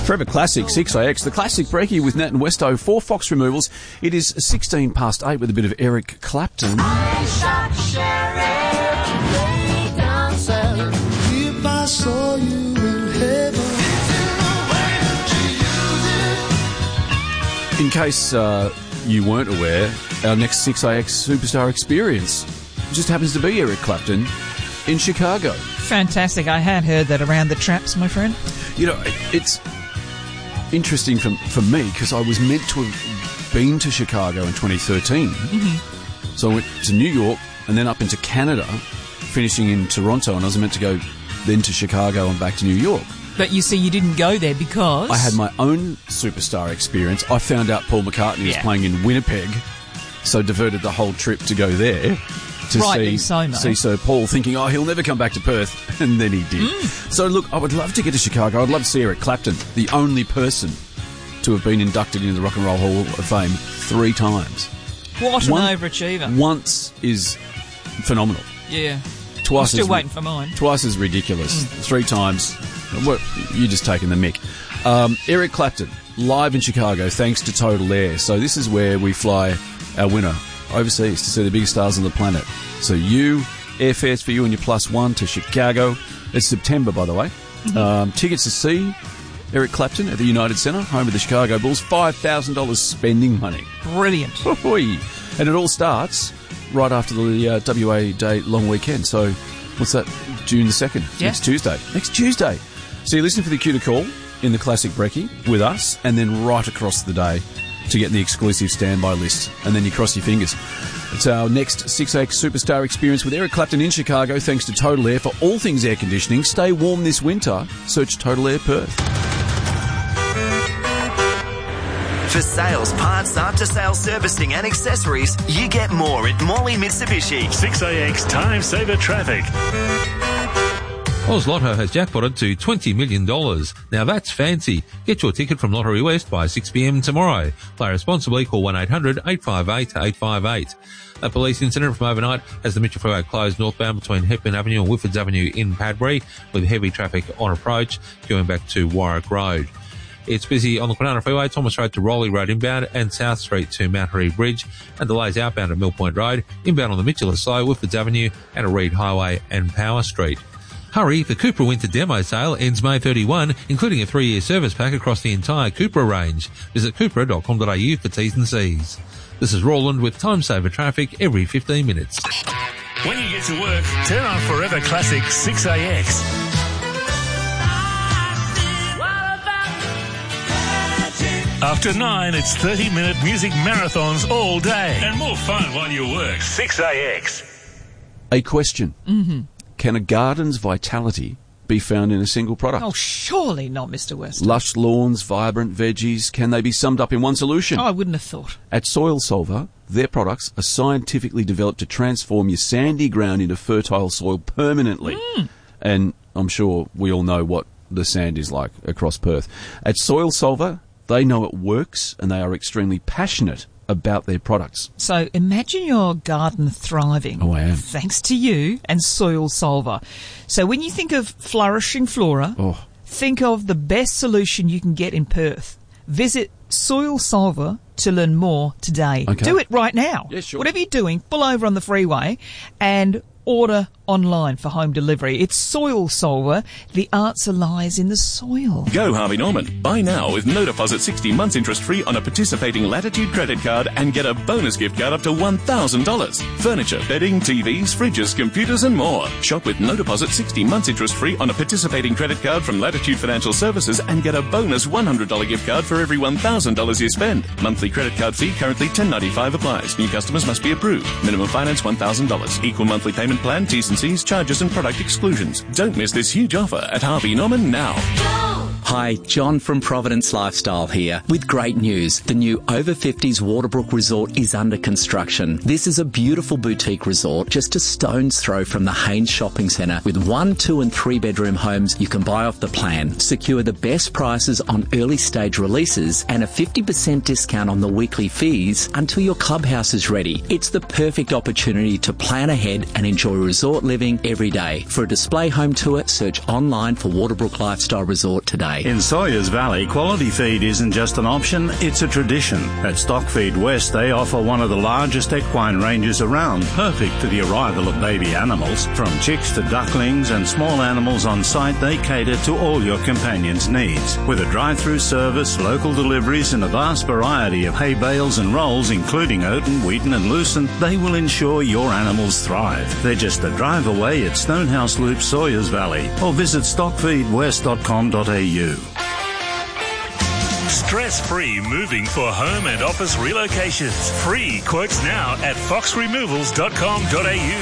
Forever Classic 6AX, the classic brekkie with Nat and Westo for Fox Removals. It is 16 past 8 with a bit of Eric Clapton. I shot sheriff, lay down south. If I saw you in heaven, in case you weren't aware, our next 6AX Superstar Experience just happens to be Eric Clapton in Chicago. Fantastic. I had heard that around the traps, my friend. You know, it's interesting for me because I was meant to have been to Chicago in 2013. Mm-hmm. So I went to New York and then up into Canada, finishing in Toronto, and I was meant to go then to Chicago and back to New York. But you see, you didn't go there because... I had my own Superstar Experience. I found out Paul McCartney was playing in Winnipeg, so diverted the whole trip to go there. To see Sir Paul, thinking, oh, he'll never come back to Perth, and then he did. So, look, I would love to get to Chicago. I'd love to see Eric Clapton, the only person to have been inducted into the Rock and Roll Hall of Fame 3 times. What an overachiever. Once is phenomenal. Yeah. Twice I'm still waiting for mine. Twice is ridiculous. 3 times, well, you're just taking the mick. Eric Clapton, live in Chicago, thanks to Total Air. So this is where we fly our winner overseas to see the biggest stars on the planet. So airfares for you and your +1 to Chicago. It's September, by the way. Mm-hmm. Tickets to see Eric Clapton at the United Centre, home of the Chicago Bulls. $5,000 spending money. Brilliant. And it all starts right after the WA Day long weekend. So what's that? June the 2nd. Yeah. Next Tuesday. So you listen for the cue to call in the Classic Brekkie with us, and then right across the day to get the exclusive standby list, and then you cross your fingers. It's our next 6AX Superstar Experience with Eric Clapton in Chicago, thanks to Total Air. For all things air conditioning, stay warm this winter. Search Total Air Perth. For sales, parts, after-sales servicing and accessories, you get more at Morley Mitsubishi. 6AX Time Saver Traffic. Oz Lotto has jackpotted to $20 million. Now that's fancy. Get your ticket from Lottery West by 6 p.m. tomorrow. Play responsibly. Call 1-800-858-858. A police incident from overnight has the Mitchell Freeway closed northbound between Hepburn Avenue and Whiffords Avenue in Padbury, with heavy traffic on approach going back to Warwick Road. It's busy on the Kwinana Freeway, Thomas Road to Rowley Road inbound, and South Street to Mount Harry Bridge, and delays outbound at Mill Point Road. Inbound on the Mitchell is slow, Whiffords Avenue and a Reed Highway and Power Street. Hurry, the Cupra Winter Demo Sale ends May 31, including a 3-year service pack across the entire Cupra range. Visit cupra.com.au for T's and C's. This is Roland with Time Saver Traffic every 15 minutes. When you get to work, turn on Forever Classic 6AX. After 9, it's 30-minute music marathons all day. And more fun while you work. 6AX. A question. Mm-hmm. Can a garden's vitality be found in a single product? Oh, surely not, Mr. West. Lush lawns, vibrant veggies, can they be summed up in one solution? Oh, I wouldn't have thought. At Soil Solver, their products are scientifically developed to transform your sandy ground into fertile soil permanently. And I'm sure we all know what the sand is like across Perth. At Soil Solver, they know it works, and they are extremely passionate about their products. So imagine your garden thriving. Oh, I am. Thanks to you and Soil Solver. So when you think of flourishing flora, think of the best solution you can get in Perth. Visit Soil Solver to learn more today. Okay. Do it right now. Yeah, sure. Whatever you're doing, pull over on the freeway and order online for home delivery. It's Soil Solver. The answer lies in the soil. Go Harvey Norman. Buy now with no deposit 60 months interest free on a participating Latitude credit card and get a bonus gift card up to $1,000. Furniture, bedding, TVs, fridges, computers and more. Shop with no deposit 60 months interest free on a participating credit card from Latitude Financial Services and get a bonus $100 gift card for every $1,000 you spend. Monthly credit card fee currently $10.95 applies. New customers must be approved. Minimum finance $1,000. Equal monthly payment plan, T's and C's, charges and product exclusions. Don't miss this huge offer at Harvey Norman now. Hi, John from Providence Lifestyle here with great news. The new Over 50s Waterbrook Resort is under construction. This is a beautiful boutique resort just a stone's throw from the Haynes Shopping Centre with 1, 2 and 3 bedroom homes you can buy off the plan. Secure the best prices on early stage releases and a 50% discount on the weekly fees until your clubhouse is ready. It's the perfect opportunity to plan ahead and enjoy resort living every day. For a display home tour, search online for Waterbrook Lifestyle Resort today. Valley. In Sawyers Valley, quality feed isn't just an option, it's a tradition. At Stockfeed West, they offer one of the largest equine ranges around, perfect for the arrival of baby animals. From chicks to ducklings and small animals on site, they cater to all your companions' needs. With a drive-through service, local deliveries and a vast variety of hay bales and rolls, including Oaten, Wheaton and Lucerne, they will ensure your animals thrive. They're just a drive away at Stonehouse Loop, Sawyers Valley, or visit stockfeedwest.com.au. Stress-free moving for home and office relocations. Free quotes now at foxremovals.com.au.